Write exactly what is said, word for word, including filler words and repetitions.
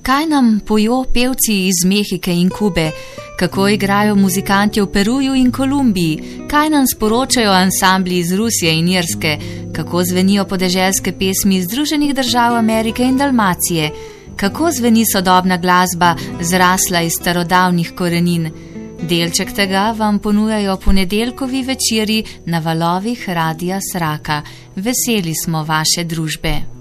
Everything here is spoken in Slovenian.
Kaj nam pojo pevci iz Mehike in Kube? Kako igrajo muzikanti v Peruju in Kolumbiji? Kaj nam sporočajo ansambli iz Rusije in Irske? Kako zvenijo podeželske pesmi iz Združenih držav Amerike in Dalmacije? Kako zveni sodobna glasba, zrasla iz starodavnih korenin? Delček tega vam ponujajo ponedeljkovi večeri na valovih Radia Sraka. Veseli smo vaše družbe.